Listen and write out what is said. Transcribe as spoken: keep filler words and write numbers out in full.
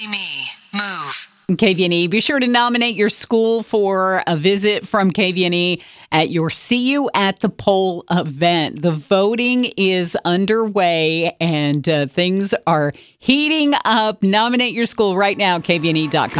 Easy Me. Move. K V N E. Be sure to nominate your school for a visit from K V N E at your See You at the Poll event. The voting is underway and uh, things are heating up. Nominate your school right now, K V N E dot com.